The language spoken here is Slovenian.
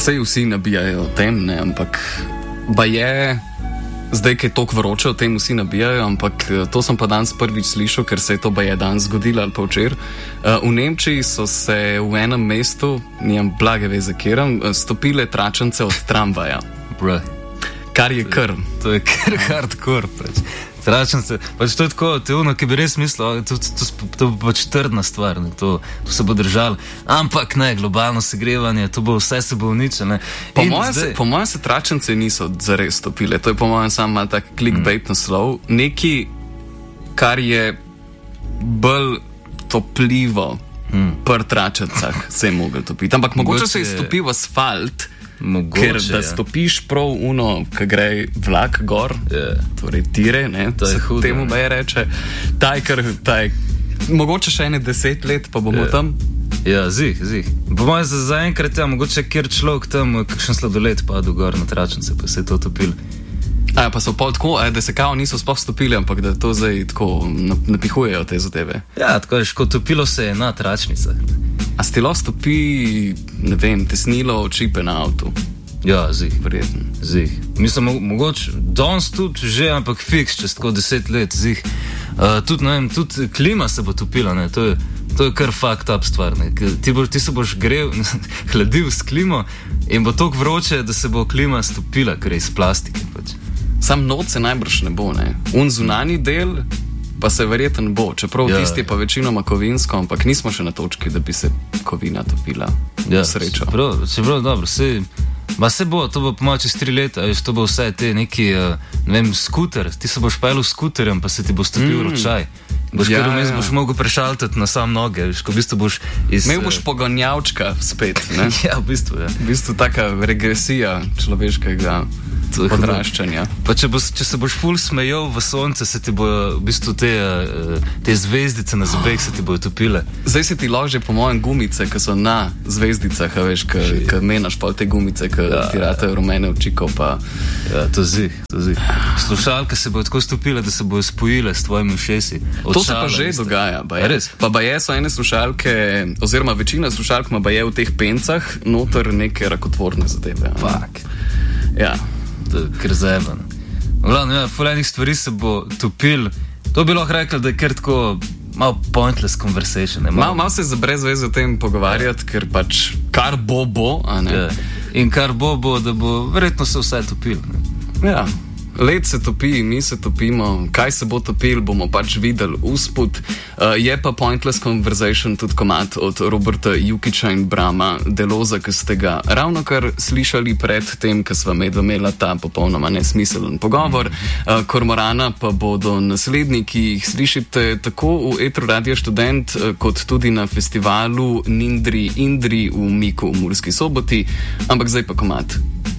Sej vsi nabijajo o tem, ne, ampak baje, zdaj, ki je toliko vroče, o tem vsi nabijajo, ampak to sem pa danes prvič slišal, ker se je to baje danes zgodilo ali pa včeraj. V Nemčiji so se v enem mestu, nijem blage veze kjeram, stopile tračence od tramvaja. Kar je kar. To je kar hardcore, pač. Tračence, pač to je tako, to je ono, ki bi res mislil, to bo pač trdna stvar, ne, to se bo držalo. Ampak ne, globalno segrevanje, to bo vse se bo uničilo, ne. Po mojem se tračence niso zares stopile, to je po mojem samo malo tak clickbait naslov. Neki, kar je bolj topljivo pri tračencah se je mogel topiti. Ampak mogoče se je stopil asfalt, ker da stopiš prav uno, ki gre vlak gor, torej tire, ne, to se temu baje reče, mogoče še ene 10 let, pa bomo tam. Ja, zih. Po mojem zaenkrat, mogoče kjer človek tam, kakšen sladoled padel gor na tračence, pa se je to topil. Pa so pol tako, da se kao niso sploh stopili, ampak da to zdaj tako napihujejo te zadeve. Ja, tako je, topilo se je na tračnicah. A stilo stopi, ne vem, tesnilo čipe na avtu? Ja, zih. Verjetno. Zih. Mislim, mogoče danes tudi že, ampak fiks, čez tako 10 let, zih. Tudi, ne vem, tudi klima se bo topila, ne, to je kar fucked up stvar, ne. Ti se boš hladil s klimo in bo toliko vroče, da se bo klima stopila, ker je iz plastike, pač. Sam noč se najbrž ne bo, ne. Zunanji del pa se verjetno bo, čeprav tisti pa večinoma kovinsko, ampak nismo še na točki, da bi se kovina topila. Ja, srečo. Čeprav dobro, se bo, to bo pomaga čez 3 leta, to bo vse te neki, ne vem, skuter, ti se boš pelil skuterjem, pa se ti bo stopil ročaj. Kar vmes boš mogel prešaltati na sam noge, ko v bistvu boš imel boš pogonjavčka spet, ne? Ja, v bistvu, ja. V bistvu taka regresija človeškega podraščanja. Pa če se boš ful smejal v sonce, se ti bojo v bistvu te zvezdice na zobeh se ti bojo topile. Zdaj se ti lože po mojem gumice, ki so na zvezdicah, a veš, ki menaš pa te gumice, ki ti ratajo rumene očikov, pa... Ja, to zih. Slušalke se bojo tako stopile, da se bojo spojile s tvojimi ušesi. To se pa že dogaja, baje. Pa baje so ene slušalke, oziroma večina slušalk ima baje v teh pencah noter neke rakotvorne zadeve. Fuck. Ja. To je kar zajebano. Glavno, ful enih stvari se bo topil. To bi lahko rekli, da je kar tako malo pointless conversation. Malo se za brez veze o tem pogovarjati, ker pač kar bo, a ne? Ja. In kar bo, da bo verjetno se vse topil. Ne? Ja. Led se topi, mi se topimo, kaj se bo topil, bomo pač videli usput. Je pa Pointless Conversation tudi komad od Roberta Jukića in Brama Deloza, ki ste ga ravno kar slišali pred tem, ko sva imela ta popolnoma nesmiselen pogovor. Kormorana pa bodo naslednji, ki jih slišite tako v Etru Radio Študent, kot tudi na festivalu Nindri Indri v Miku v Murski Soboti. Ampak zdaj pa komad.